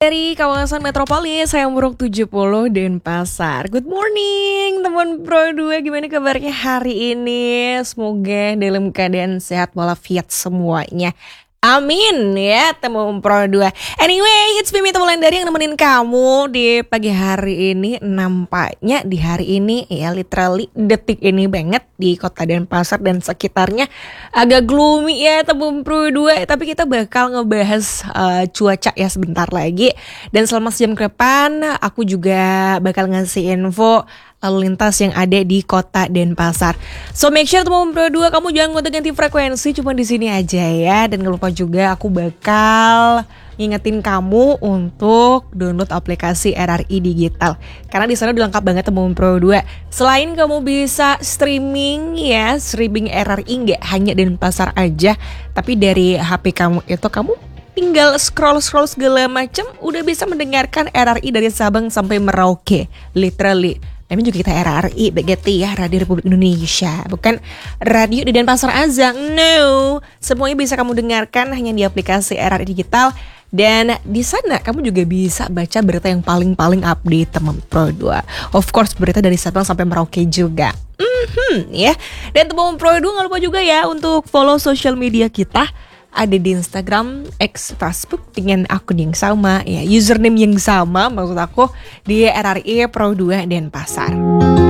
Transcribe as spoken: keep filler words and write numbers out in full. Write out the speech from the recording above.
Dari kawasan metropolis Hayamuruk tujuh puluh Denpasar. Good morning teman Pro dua, gimana kabarnya hari ini? Semoga dalam keadaan sehat walafiat semuanya. Amin ya teman Pro dua. Anyway, it's me Mita Wulandari yang nemenin kamu di pagi hari ini. Nampaknya di hari ini ya literally detik ini banget di kota Denpasar dan sekitarnya agak gloomy ya teman Pro dua. Tapi kita bakal ngebahas uh, cuaca ya sebentar lagi. Dan selama sejam ke depan aku juga bakal ngasih info lalu lintas yang ada di kota Denpasar. So make sure teman Pro dua kamu jangan gonta-ganti frekuensi, cuma di sini aja ya. Dan gak lupa juga aku bakal ngingetin kamu untuk download aplikasi R R I Digital. Karena di sana udah lengkap banget teman Pro dua. Selain kamu bisa streaming ya, streaming R R I nggak hanya Denpasar aja, tapi dari H P kamu itu kamu tinggal scroll-scroll segala macam udah bisa mendengarkan R R I dari Sabang sampai Merauke, literally. Namanya juga kita R R I, begitu ya, Radio Republik Indonesia. Bukan radio di Denpasar aja, no. Semuanya bisa kamu dengarkan hanya di aplikasi R R I Digital. Dan di sana kamu juga bisa baca berita yang paling-paling update teman Pro dua. Of course berita dari Sabang sampai Merauke juga. Mm-hmm, ya. Dan teman Pro dua gak lupa juga ya untuk follow social media kita. Ada di Instagram, X, Facebook dengan akun yang sama ya, username yang sama maksud aku di R R I Pro dua Denpasar.